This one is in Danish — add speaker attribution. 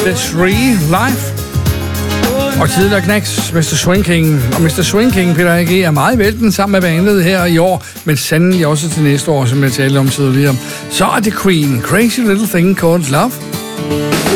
Speaker 1: The Tree live. Og tidligere knæks Mr. Swing King. Og Mr. Swing King, Peter A.G., er meget vælten sammen med bandet her i år, men sandelig også til næste år, som jeg talte om tidligere. Så er det Queen, Crazy Little Thing Called Love.